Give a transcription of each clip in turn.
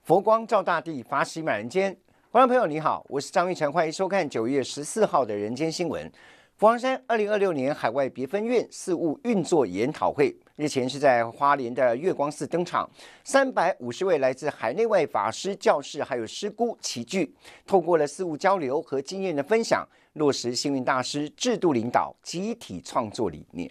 佛光照大地，法喜满人间。观众朋友你好，我是张玉成，欢迎收看9月14号的《人间新闻》。佛光山2026年海外别分院事务运作研讨会日前是在花莲的月光寺登场，350位来自海内外法师、教士还有师姑齐聚，透过了事务交流和经验的分享，落实星云大师制度领导、集体创作理念。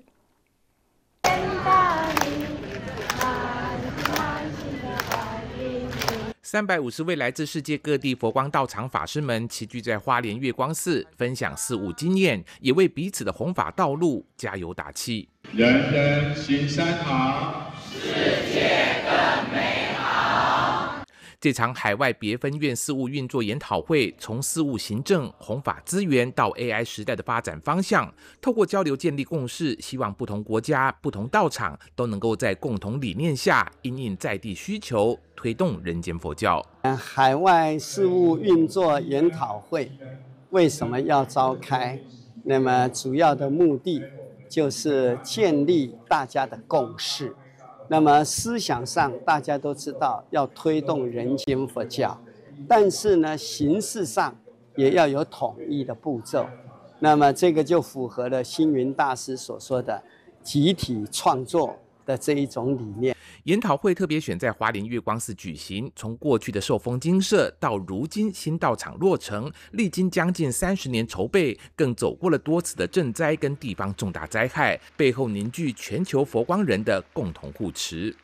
350位来自世界各地佛光道场法师们齐聚在花莲月光寺，分享事务经验，也为彼此的弘法道路加油打气。 人人行善行，世界更美好。 这场海外别分院事务运作研讨会，从事务行政、弘法资源到 AI 时代的发展方向，透过交流建立共识，希望不同国家、不同道场都能够在共同理念下，因应在地需求，推动人间佛教。 海外事务运作研讨会为什么要召开？那么主要的目的就是建立大家的共识。那么思想上大家都知道要推动人间佛教，但是呢形式上也要有统一的步骤。那么这个就符合了星云大师所说的集体创作的这一种理念。 研讨会特别选在花莲月光寺举行，从过去的寿丰精舍到如今新道场落成，历经将近30年筹备，更走过了多次的赈灾跟地方重大灾害，背后凝聚全球佛光人的共同护持。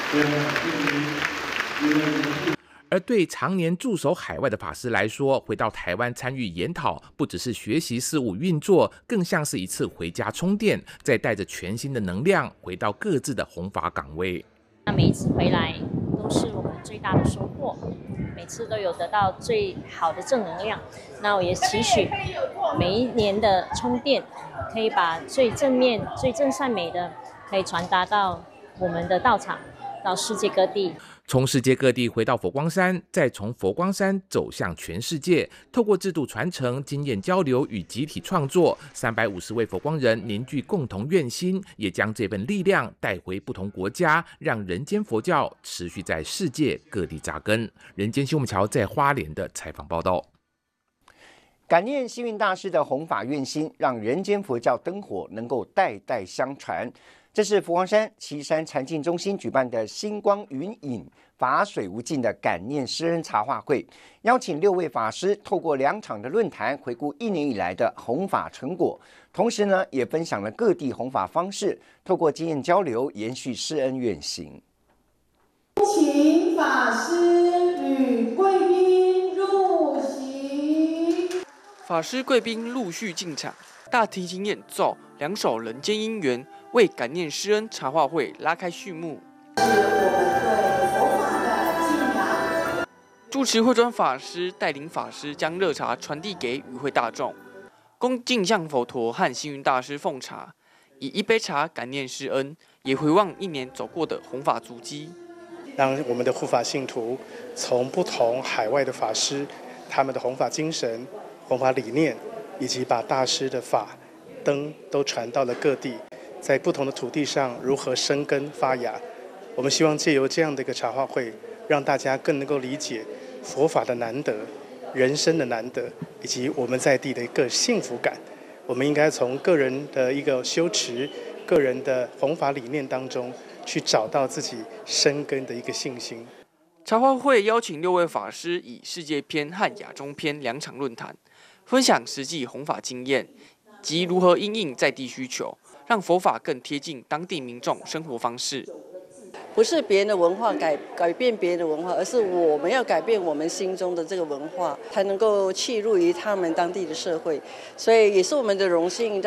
而对常年驻守海外的法师来说，回到台湾参与研讨，不只是学习事务运作，更像是一次回家充电，再带着全新的能量回到各自的弘法岗位。 那每一次回来都是我们最大的收获，每次都有得到最好的正能量。那我也期许每一年的充电，可以把最正面、最正善美的，可以传达到我们的道场，到世界各地。 从世界各地回到佛光山，再从佛光山走向全世界，透过制度传承、经验交流与集体创作，350位佛光人凝聚共同愿心，也将这份力量带回不同国家，让人间佛教持续在世界各地扎根。人间新闻桥在花莲的采访报道。 感念星云大师的弘法愿心，让人间佛教灯火能够代代相传。这是佛光山旗山禅净中心举办的星光云影法水无尽的感念师恩茶话会，邀请6位法师透过2场的论坛回顾1年以来的弘法成果，同时呢也分享了各地弘法方式，透过经验交流延续师恩愿行。 请法师与贵宾入席。 法师贵宾陆续进场，大提琴演奏2首《人间姻缘》，为感念师恩茶话会拉开序幕。 是我们对佛法的敬仰。 主持慧专法师带领法师将热茶传递给与会大众，恭敬向佛陀和星云大师奉茶，以一杯茶感念师恩，也回望1年走过的弘法足迹。 让我们的护法信徒从不同海外的法师，他们的弘法精神、弘法理念，以及把大师的法灯都传到了各地，在不同的土地上如何生根发芽。我们希望借由这样的一个茶话会，让大家更能够理解佛法的难得、人生的难得，以及我们在地的一个幸福感。我们应该从个人的一个修持、个人的弘法理念当中，去找到自己生根的一个信心。 茶话会邀请6位法师以世界篇和亚中篇2场论坛，分享实际弘法经验及如何因应在地需求，让佛法更贴近当地民众生活方式。 不是别人的文化改变别人的文化，而是我们要改变我们心中的这个文化，才能够契入于他们当地的社会。所以也是我们的荣幸。